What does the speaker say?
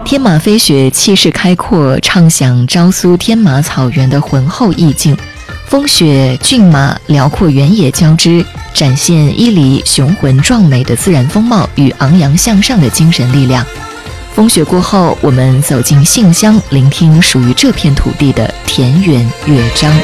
天马飞雪，气势开阔，畅享昭苏天马草原的浑厚意境。风雪骏马辽阔原野交织，展现伊犁雄浑壮美的自然风貌与昂扬向上的精神力量。风雪过后，我们走进信乡，聆听属于这片土地的田园乐章。